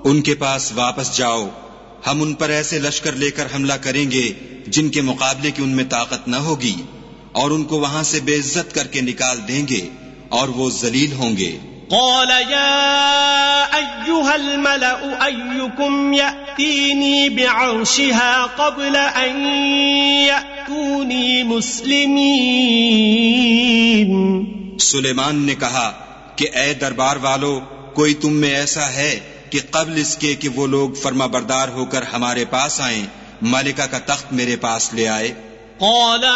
उनके पास वापस जाओ, हम उन पर ऐसे लश्कर लेकर हमला करेंगे जिनके मुकाबले की उनमें ताकत न होगी, और उनको वहां से बेइज्जत करके निकाल देंगे और वो जलील होंगे। قال يا أيها الملأ أيكم يأتيني بعرشها قبل أن يأتوني مسلمين। सुलेमान ने कहा कि ए दरबार वालों, कोई तुम में ऐसा है कि कब्ल इसके कि वो लोग फर्माबरदार होकर हमारे पास आएं, मालिका का तख्त मेरे पास ले आए।